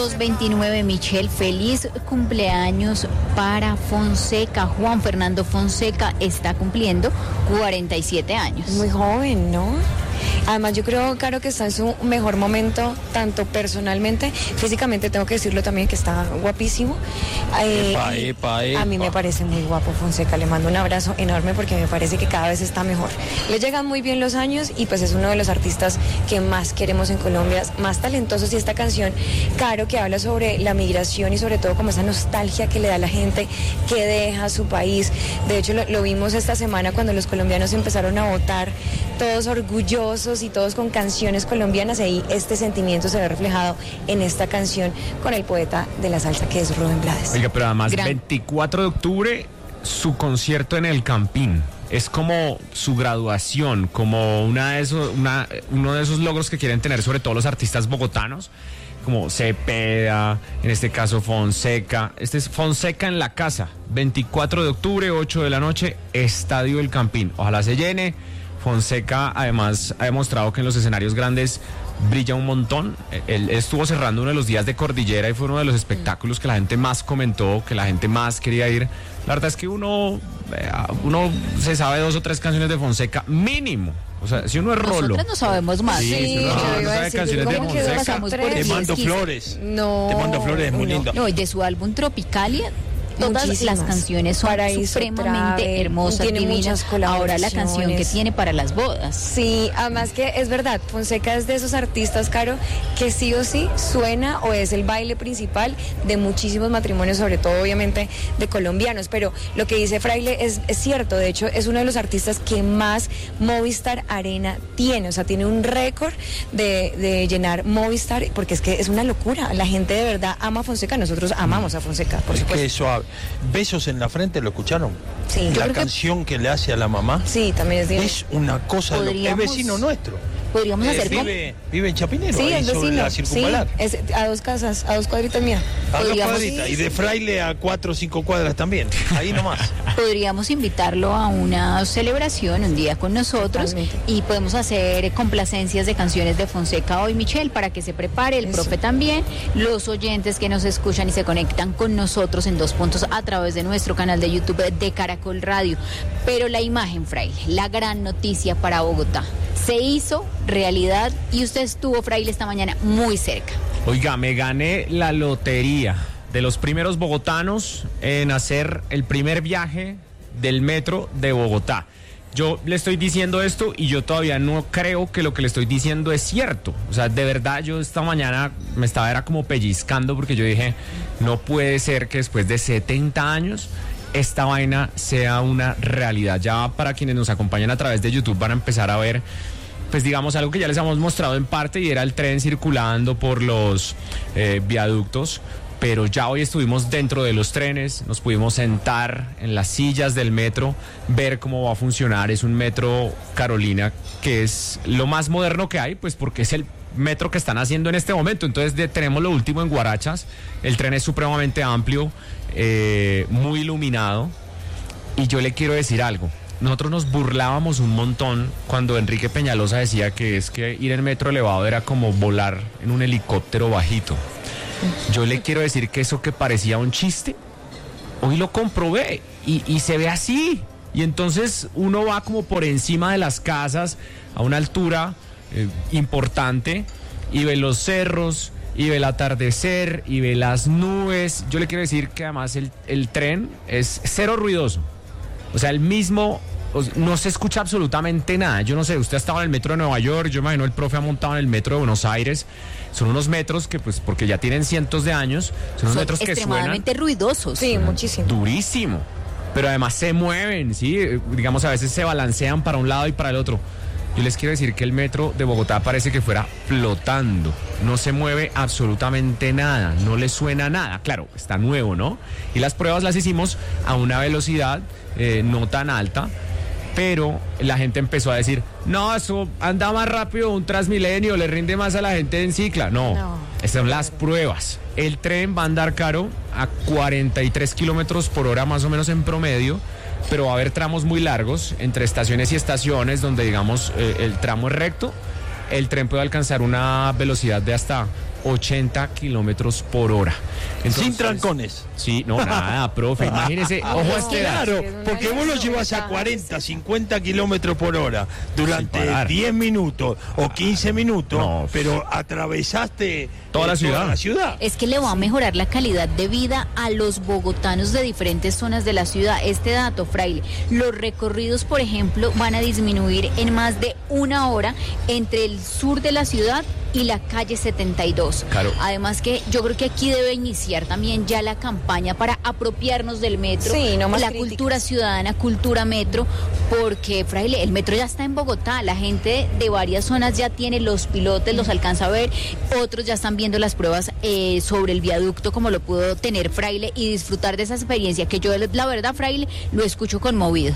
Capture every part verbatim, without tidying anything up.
dos veintinueve, Michelle, feliz cumpleaños para Fonseca. Juan Fernando Fonseca está cumpliendo cuarenta y siete años. Muy joven, ¿no? Además, yo creo, Caro, que está en su mejor momento, tanto personalmente, físicamente, tengo que decirlo también, que está guapísimo. Eh, epa, epa, epa. A mí me parece muy guapo Fonseca, le mando un abrazo enorme porque me parece que cada vez está mejor. Le llegan muy bien los años y pues es uno de los artistas que más queremos en Colombia, más talentosos. Y esta canción, Caro, que habla sobre la migración y sobre todo como esa nostalgia que le da a la gente que deja su país. De hecho, lo, lo vimos esta semana cuando los colombianos empezaron a votar, todos orgullosos y todos con canciones colombianas, y ahí este sentimiento se ve reflejado en esta canción con el poeta de la salsa, que es Rubén Blades. Oiga, pero además Gran... veinticuatro de octubre, su concierto en el Campín. Es como su graduación, como una de esos, una, uno de esos logros que quieren tener sobre todo los artistas bogotanos, como Cepeda, en este caso Fonseca. Este es Fonseca en la casa, veinticuatro de octubre, ocho de la noche, Estadio El Campín. Ojalá se llene. Fonseca además ha demostrado que en los escenarios grandes brilla un montón. Él estuvo cerrando uno de los días de Cordillera y fue uno de los espectáculos que la gente más comentó, que la gente más quería ir. La verdad es que uno, uno se sabe dos o tres canciones de Fonseca mínimo. O sea, si uno es rolo. Nosotros no sabemos más. Sí, Sí, si uno yo no iba a sabe decir, canciones de ¿cómo que Fonseca. pasamos por Te el mando diez, flores. No. Te mando flores, es muy no. lindo. No, y de su álbum Tropicalia, todas Muchísimas. las canciones son Paraíso supremamente Travel, hermosas, tiene divinas. muchas Ahora la canción que colaboraciones. tiene para las bodas. Sí, además que es verdad, Fonseca es de esos artistas, Caro, que sí o sí suena o es el baile principal de muchísimos matrimonios, sobre todo obviamente de colombianos, pero lo que dice Fraile es, es cierto. De hecho es uno de los artistas que más Movistar Arena tiene, o sea, tiene un récord de, de llenar Movistar, porque es que es una locura, la gente de verdad ama a Fonseca, nosotros amamos a Fonseca, por Es supuesto. que suave. Besos en la frente, ¿lo escucharon? Sí, yo La creo que- canción que... le hace a la mamá Sí, también es de... es una cosa, de lo- es Podríamos- vecino nuestro. Podríamos Eh, hacer como... vive, vive en Chapinero, Sí, ahí es sobre vecino, la sí, circunvalar. es a dos casas, a dos cuadritas mías. A dos podríamos- cuadritas, y de Fraile a cuatro o cinco cuadras también, ahí nomás. Podríamos invitarlo a una celebración un día con nosotros. Totalmente. Y podemos hacer complacencias de canciones de Fonseca hoy, Michelle, para que se prepare, el Eso. profe también, los oyentes que nos escuchan y se conectan con nosotros en Dos Puntos a través de nuestro canal de YouTube de Caracol Radio. Pero la imagen, Fraile, la gran noticia para Bogotá, se hizo realidad y usted estuvo, Fraile, esta mañana muy cerca. Oiga, me gané la lotería de los primeros bogotanos en hacer el primer viaje del metro de Bogotá. Yo le estoy diciendo esto y yo todavía no creo que lo que le estoy diciendo es cierto. O sea, de verdad yo esta mañana me estaba era como pellizcando porque yo dije, no puede ser que después de setenta años esta vaina sea una realidad. Ya para quienes nos acompañan a través de YouTube van a empezar a ver, pues digamos, algo que ya les hemos mostrado en parte, y era el tren circulando por los eh, viaductos. Pero ya hoy estuvimos dentro de los trenes, nos pudimos sentar en las sillas del metro, ver cómo va a funcionar. Es un metro, Carolina, que es lo más moderno que hay, pues porque es el metro que están haciendo en este momento. Entonces de, tenemos lo último en Guarachas. El tren es supremamente amplio, eh, muy iluminado. Y yo le quiero decir algo. Nosotros nos burlábamos un montón cuando Enrique Peñalosa decía que es que ir en metro elevado era como volar en un helicóptero bajito. Yo le quiero decir que eso que parecía un chiste, hoy lo comprobé y, y se ve así. Y entonces uno va como por encima de las casas a una altura eh, importante y ve los cerros y ve el atardecer y ve las nubes. Yo le quiero decir que además el, el tren es cero ruidoso. O sea, el mismo, no se escucha absolutamente nada. Yo no sé, usted ha estado en el metro de Nueva York, yo imagino el profe ha montado en el metro de Buenos Aires. Son unos metros que, pues, porque ya tienen cientos de años, son unos Son metros que suenan extremadamente ruidosos. Sí, muchísimo. durísimo. Pero además se mueven, ¿sí? Digamos, a veces se balancean para un lado y para el otro. Yo les quiero decir que el metro de Bogotá parece que fuera flotando. No se mueve absolutamente nada, no le suena nada. Claro, está nuevo, ¿no? Y las pruebas las hicimos a una velocidad eh, no tan alta, pero la gente empezó a decir, no, eso anda más rápido un Transmilenio, le rinde más a la gente en cicla. No, No. estas son las pruebas. El tren va a andar, Caro, a cuarenta y tres kilómetros por hora más o menos en promedio, pero va a haber tramos muy largos entre estaciones y estaciones donde, digamos, eh, el tramo es recto. El tren puede alcanzar una velocidad de hasta ochenta kilómetros por hora. Entonces, sin trancones. Sí, no, nada, profe. Imagínese, ojo a este dato. Claro, porque vos lo llevas a cuarenta, cincuenta kilómetros por hora durante diez minutos o quince minutos, no, pero atravesaste toda, la, ciudad. toda la ciudad. Es que le va a mejorar la calidad de vida a los bogotanos de diferentes zonas de la ciudad. Este dato, Fraile, los recorridos, por ejemplo, van a disminuir en más de una hora entre el sur de la ciudad y la calle setenta y dos. Claro. Además que yo creo que aquí debe iniciar también ya la campaña para apropiarnos del metro, sí, no más la críticas. Cultura ciudadana, cultura metro, porque, Fraile, el metro ya está en Bogotá, la gente de varias zonas ya tiene los pilotes, los alcanza a ver, otros ya están viendo las pruebas eh, sobre el viaducto, como lo pudo tener Fraile, y disfrutar de esa experiencia, que yo, la verdad, Fraile, lo escucho conmovido.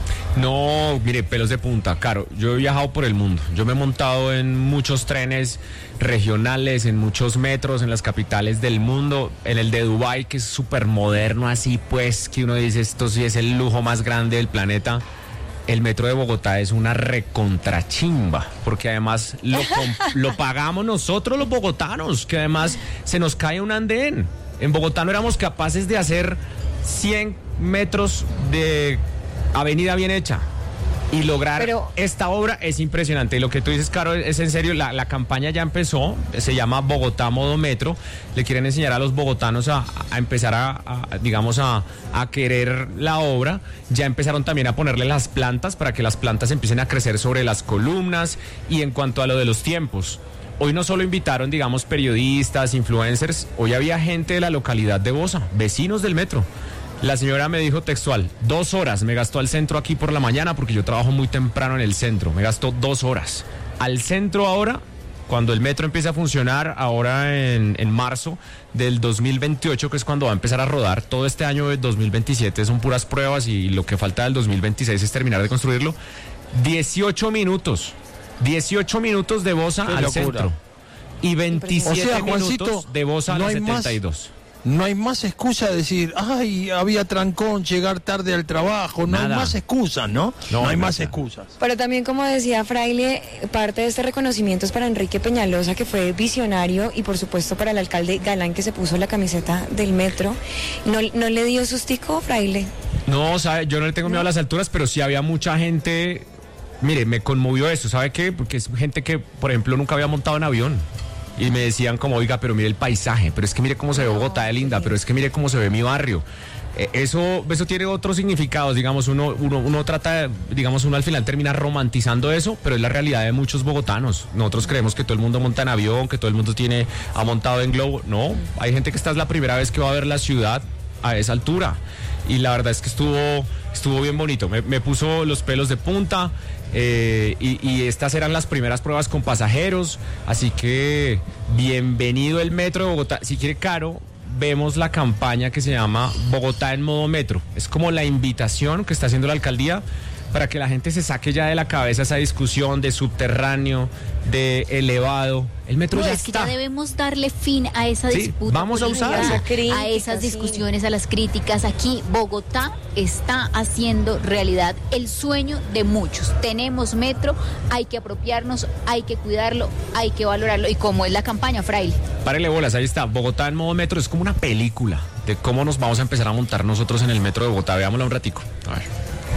No, mire, pelos de punta, Caro, yo he viajado por el mundo, yo me he montado en muchos trenes regionales, en muchos metros, en las capitales del mundo, en el de Dubái, que es súper moderno, así pues, que uno dice, esto sí es el lujo más grande del planeta. El metro de Bogotá es una recontrachimba, porque además lo, lo pagamos nosotros los bogotanos, que además se nos cae un andén. En Bogotá no éramos capaces de hacer cien metros de avenida bien hecha. Y lograr Pero... esta obra es impresionante. Y lo que tú dices, Caro, es en serio. La, la campaña ya empezó, se llama Bogotá Modo Metro. Le quieren enseñar a los bogotanos a, a empezar a, a digamos, a, a querer la obra. Ya empezaron también a ponerle las plantas para que las plantas empiecen a crecer sobre las columnas. Y en cuanto a lo de los tiempos, hoy no solo invitaron, digamos, periodistas, influencers, hoy había gente de la localidad de Bosa, vecinos del metro. La señora me dijo textual, dos horas me gastó al centro aquí por la mañana, porque yo trabajo muy temprano en el centro, me gastó dos horas. Al centro ahora, cuando el metro empiece a funcionar, ahora en, en marzo del dos mil veintiocho, que es cuando va a empezar a rodar, todo este año de dos mil veintisiete son puras pruebas y lo que falta del dos mil veintiséis es terminar de construirlo, dieciocho minutos, dieciocho minutos de Bosa al locura. Centro y veintisiete o sea, Juancito, minutos de Bosa no a la setenta y dos. Más... No hay más excusa de decir, ay, había trancón, llegar tarde al trabajo. No Nada. Hay más excusas, ¿no? No, no hay más excusas. Pero también, como decía Fraile, parte de este reconocimiento es para Enrique Peñalosa, que fue visionario, y por supuesto para el alcalde Galán, que se puso la camiseta del metro. ¿No, no le dio sustico, Fraile? No, sabe, yo no le tengo miedo no. a las alturas, pero sí había mucha gente. Mire, me conmovió eso, ¿sabe qué? Porque es gente que, por ejemplo, nunca había montado en avión. Y me decían como, oiga, pero mire el paisaje, pero es que mire cómo se ve Bogotá de linda, pero es que mire cómo se ve mi barrio. Eh, eso, eso tiene otros significados, digamos, uno, uno, uno trata, digamos, uno al final termina romantizando eso, pero es la realidad de muchos bogotanos. Nosotros creemos que todo el mundo monta en avión, que todo el mundo tiene, ha montado en globo. No, hay gente que esta es la primera vez que va a ver la ciudad a esa altura. Y la verdad es que estuvo, estuvo bien bonito, me, me puso los pelos de punta. Eh, y, y estas eran las primeras pruebas con pasajeros, así que bienvenido el metro de Bogotá. Si quiere, Caro, vemos la campaña que se llama Bogotá en modo metro. Es como la invitación que está haciendo la alcaldía para que la gente se saque ya de la cabeza esa discusión de subterráneo, de elevado. El metro no, ya es está. Que ya debemos darle fin a esa sí, disputa. Vamos a usar a, a esas discusiones, sí. a las críticas. Aquí Bogotá está haciendo realidad el sueño de muchos. Tenemos metro, hay que apropiarnos, hay que cuidarlo, hay que valorarlo. Y como es la campaña, Fraile. Párele bolas, ahí está. Bogotá en modo metro es como una película de cómo nos vamos a empezar a montar nosotros en el metro de Bogotá. Veámosla un ratico. A ver.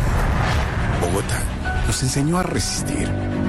Bogotá nos enseñó a resistir,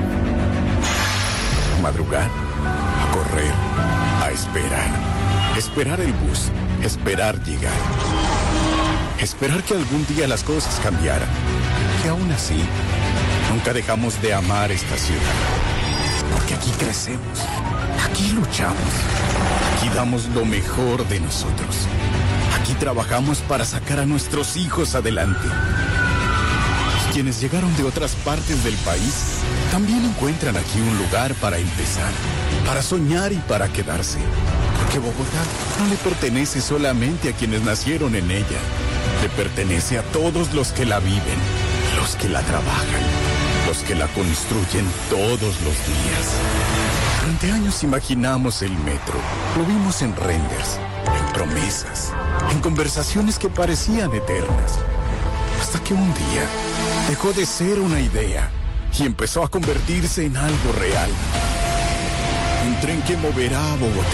a madrugar, a correr, a esperar, esperar el bus, esperar llegar, esperar que algún día las cosas cambiaran, que aún así nunca dejamos de amar esta ciudad, porque aquí crecemos, aquí luchamos, aquí damos lo mejor de nosotros, aquí trabajamos para sacar a nuestros hijos adelante. Quienes llegaron de otras partes del país también encuentran aquí un lugar para empezar, para soñar y para quedarse. Porque Bogotá no le pertenece solamente a quienes nacieron en ella, le pertenece a todos los que la viven, los que la trabajan, los que la construyen todos los días. Durante años imaginamos el metro, lo vimos en renders, en promesas, en conversaciones que parecían eternas. Hasta que un día dejó de ser una idea y empezó a convertirse en algo real. Un tren que moverá a Bogotá,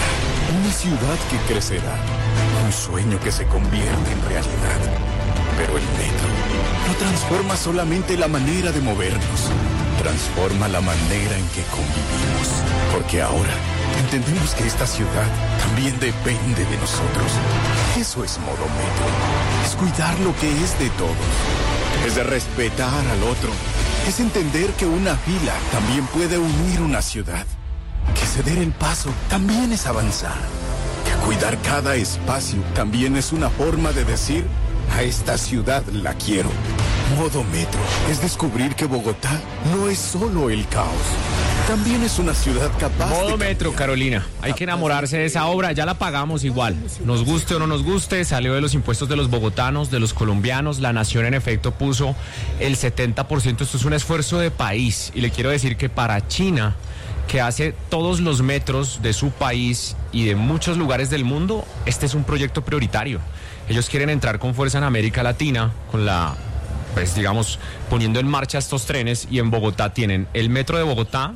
Una ciudad que crecerá, un sueño que se convierte en realidad. Pero el metro no transforma solamente la manera de movernos, transforma la manera en que convivimos. Porque ahora entendemos que esta ciudad también depende de nosotros. Eso es Modo Metro. Es cuidar lo que es de todos. Es de respetar al otro. Es entender que una fila también puede unir una ciudad. Que ceder el paso también es avanzar. Que cuidar cada espacio también es una forma de decir: a esta ciudad la quiero. Modo Metro es descubrir que Bogotá no es solo el caos. También es una ciudad capaz de... Modo Metro, Carolina. Hay que enamorarse de esa obra. Ya la pagamos igual. Nos guste o no nos guste, salió de los impuestos de los bogotanos, de los colombianos. La nación, en efecto, puso el setenta por ciento. Esto es un esfuerzo de país. Y le quiero decir que para China, que hace todos los metros de su país y de muchos lugares del mundo, este es un proyecto prioritario. Ellos quieren entrar con fuerza en América Latina, con la, pues digamos, poniendo en marcha estos trenes, y en Bogotá tienen el metro de Bogotá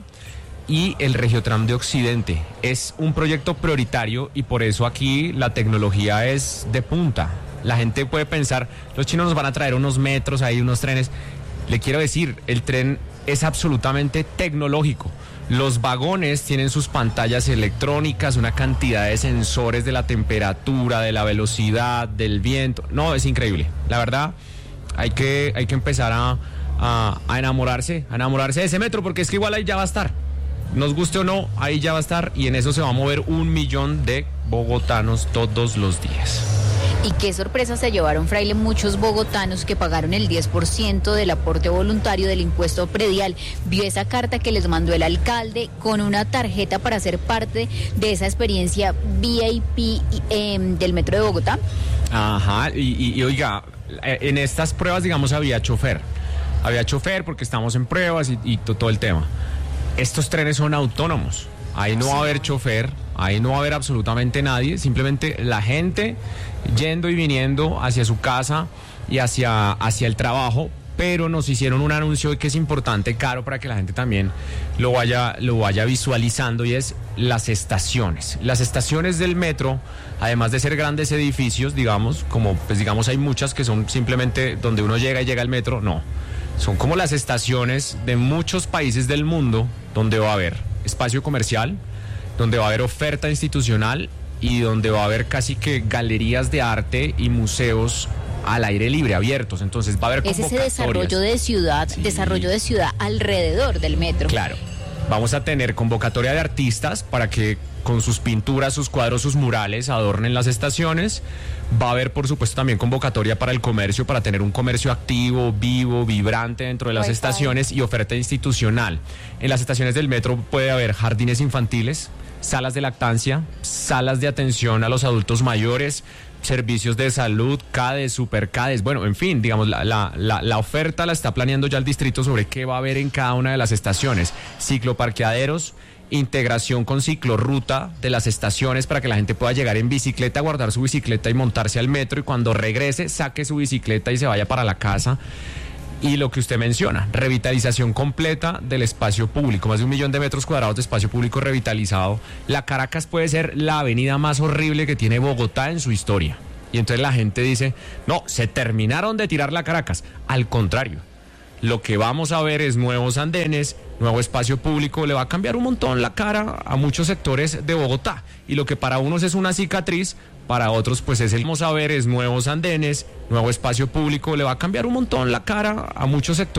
y el Regiotram de Occidente. Es un proyecto prioritario y por eso aquí la tecnología es de punta. La gente puede pensar, los chinos nos van a traer unos metros ahí, unos trenes. Le quiero decir, el tren es absolutamente tecnológico. Los vagones tienen sus pantallas electrónicas, una cantidad de sensores de la temperatura, de la velocidad, del viento. No, es increíble. La verdad, hay que, hay que empezar a, a, a enamorarse, a enamorarse de ese metro, porque es que igual ahí ya va a estar. Nos guste o no, ahí ya va a estar, y en eso se va a mover un millón de bogotanos todos los días. Y qué sorpresa se llevaron, Fraile, muchos bogotanos que pagaron el diez por ciento del aporte voluntario del impuesto predial. Vio esa carta que les mandó el alcalde con una tarjeta para ser parte de esa experiencia V I P eh, del Metro de Bogotá. Ajá, y, y, y oiga, en estas pruebas, digamos, había chofer. Había chofer porque estamos en pruebas y, y todo el tema. Estos trenes son autónomos. Ahí no va a haber chofer, ahí no va a haber absolutamente nadie, simplemente la gente yendo y viniendo hacia su casa y hacia, hacia el trabajo, pero nos hicieron un anuncio que es importante, Caro, para que la gente también lo vaya, lo vaya visualizando, y es las estaciones. Las estaciones del metro, además de ser grandes edificios, digamos, como pues digamos hay muchas que son simplemente donde uno llega y llega al metro, no. Son como las estaciones de muchos países del mundo donde va a haber espacio comercial, donde va a haber oferta institucional y donde va a haber casi que galerías de arte y museos al aire libre, abiertos. Entonces va a haber convocatorias. Es ese desarrollo de ciudad, sí. desarrollo de ciudad alrededor del metro. Claro. Vamos a tener convocatoria de artistas para que con sus pinturas, sus cuadros, sus murales adornen las estaciones. Va a haber, por supuesto, también convocatoria para el comercio, para tener un comercio activo, vivo, vibrante dentro de las estaciones, y oferta institucional. En las estaciones del metro puede haber jardines infantiles, salas de lactancia, salas de atención a los adultos mayores, servicios de salud, CADES, supercades, bueno, en fin, digamos, la, la, la, la oferta la está planeando ya el distrito sobre qué va a haber en cada una de las estaciones. Cicloparqueaderos, integración con ciclorruta de las estaciones para que la gente pueda llegar en bicicleta, guardar su bicicleta y montarse al metro, y cuando regrese saque su bicicleta y se vaya para la casa. Y lo que usted menciona, revitalización completa del espacio público, más de un millón de metros cuadrados de espacio público revitalizado. La Caracas puede ser la avenida más horrible que tiene Bogotá en su historia. Y entonces la gente dice, no, se terminaron de tirar la Caracas. Al contrario, lo que vamos a ver es nuevos andenes, nuevo espacio público, le va a cambiar un montón la cara a muchos sectores de Bogotá. Y lo que para unos es una cicatriz, para otros pues es el vamos a ver es nuevos andenes, nuevo espacio público, le va a cambiar un montón la cara a muchos sectores.